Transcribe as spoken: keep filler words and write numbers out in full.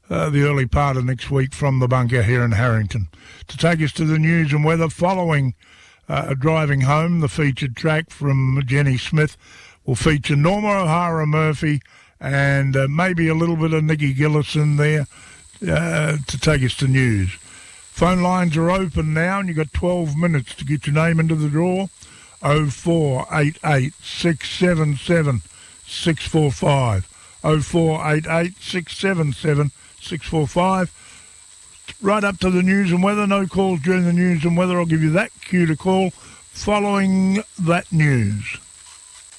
uh, the early part of next week from the bunker here in Harrington. To take us to the news and weather following uh, driving home, the featured track from Jenny Smith will feature Norma O'Hara Murphy and uh, maybe a little bit of Nikki Gillison there uh, to take us to news. Phone lines are open now and you've got twelve minutes to get your name into the draw. oh four eight eight, six seven seven, six four five. oh four eight eight, six seven seven, six four five. Right up to the news and weather. No calls during the news and weather. I'll give you that cue to call following that news.